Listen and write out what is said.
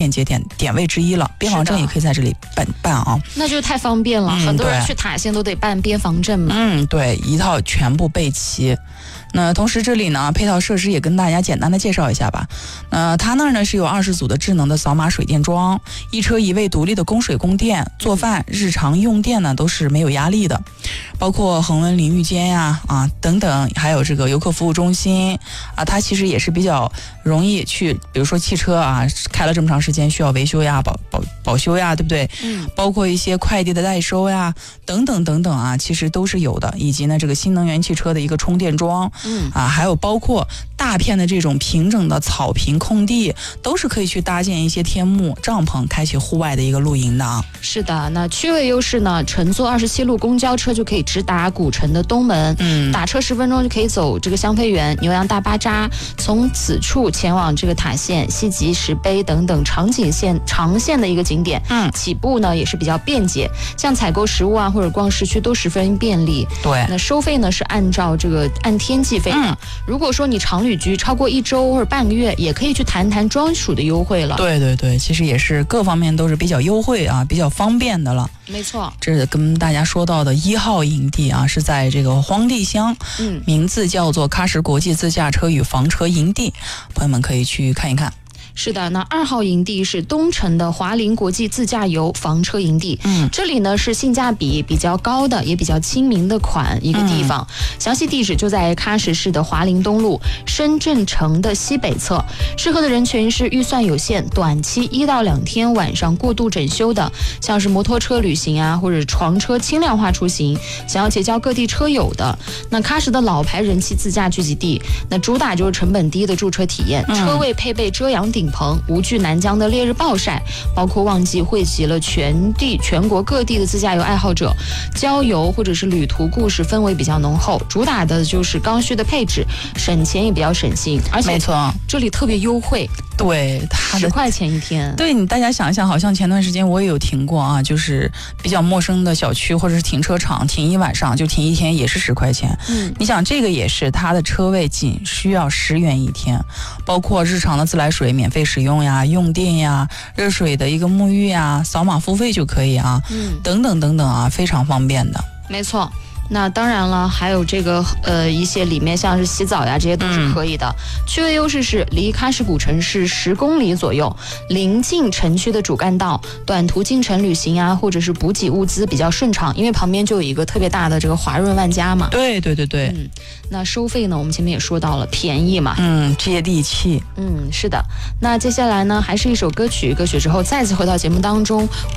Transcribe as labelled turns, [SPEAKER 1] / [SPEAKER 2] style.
[SPEAKER 1] 点节点位之一了，边防证也可以在这里办啊。
[SPEAKER 2] 那就太方便了，很多人去塔县都得办边防证嘛。
[SPEAKER 1] 对，一套全部备齐。那同时这里呢，配套设施也跟大家简单的介绍一下吧。它那儿呢是有20组的智能的扫码水电桩，一车一位独立的供水供电，做饭日常用电呢都是没有压力的，包括恒温淋浴间呀等等，还有这个游客服务中心它其实也是比较容易去，比如说汽车开了这么长时间需要维修呀、保修呀，对不对？包括一些快递的代收呀，等等等等其实都是有的，以及呢这个新能源汽车的一个充电桩。还有包括大片的这种平整的草坪空地，都是可以去搭建一些天幕帐篷，开启户外的一个露营的。
[SPEAKER 2] 是的，那区位优势呢，乘坐27路公交车就可以直达古城的东门，打车10分钟就可以走这个香妃园、牛羊大巴扎，从此处前往这个塔县、西极、石碑等等长线的一个景点。起步呢也是比较便捷，像采购食物或者逛市区都十分便利。
[SPEAKER 1] 对，
[SPEAKER 2] 那收费呢是按天计费的。如果说你长旅居超过1周或者半个月，也可以去谈专属的优惠了。
[SPEAKER 1] 对对对，其实也是各方面都是比较优惠比较方便的了。
[SPEAKER 2] 没错，
[SPEAKER 1] 这是跟大家说到的1号营地是在这个荒地乡，名字叫做喀什国际自驾车与房车营地，朋友们可以去看一看。
[SPEAKER 2] 是的，那2号营地是东城的华林国际自驾游房车营地。这里呢是性价比比较高的，也比较亲民的一个地方。详细地址就在喀什市的华林东路深圳城的西北侧，适合的人群是预算有限，短期1到2天晚上过渡整修的，像是摩托车旅行或者床车轻量化出行，想要结交各地车友的。那喀什的老牌人气自驾聚集地，那主打就是成本低的驻车体验，车位配备遮阳顶棚，无惧南疆的烈日暴晒，包括旺季汇集了全国各地的自驾游爱好者，郊游或者是旅途故事氛围比较浓厚，主打的就是刚需的配置，省钱也比较省心，而且
[SPEAKER 1] 没错，
[SPEAKER 2] 这里特别优惠。
[SPEAKER 1] 对
[SPEAKER 2] ，10块钱一天。
[SPEAKER 1] 对，你大家想一想，好像前段时间我也有停过就是比较陌生的小区或者是停车场，停一晚上就停1天也是10块钱。你想这个也是它的车位仅需要10元一天，包括日常的自来水免费使用呀、用电呀、热水的一个沐浴呀，扫码付费就可以等等等等非常方便的。
[SPEAKER 2] 没错。那当然了，还有这个一些里面像是洗澡呀，这些都是可以的。区位优势是离喀什古城是10公里左右，临近城区的主干道，短途进城旅行或者是补给物资比较顺畅，因为旁边就有一个特别大的这个华润万家嘛。
[SPEAKER 1] 对对对对。
[SPEAKER 2] 那收费呢，我们前面也说到了，便宜嘛。
[SPEAKER 1] 接地气。
[SPEAKER 2] 是的。那接下来呢，还是一首歌曲之后再次回到节目当中。